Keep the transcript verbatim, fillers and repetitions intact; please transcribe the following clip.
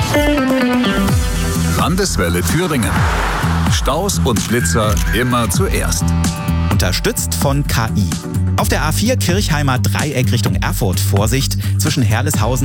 Landeswelle Thüringen. Staus und Blitzer immer zuerst. Unterstützt von K I. Auf der A vier Kirchheimer Dreieck Richtung Erfurt Vorsicht zwischen Herleshausen